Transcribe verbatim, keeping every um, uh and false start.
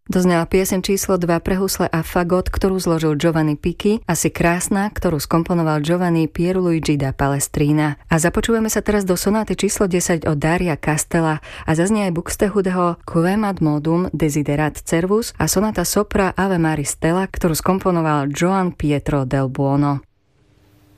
Doznala pieseň číslo dva pre husle a fagot, ktorú zložil Giovanni Picchi, Asi krásna, ktorú skomponoval Giovanni Pierluigi da Palestrina. A započúvame sa teraz do sonáty číslo desať od Daria Castella a zaznie aj Buxtehudeho Quemat modum desiderat cervus a sonáta sopra Ave Maris Stella, ktorú skomponoval Giovan Pietro del Buono.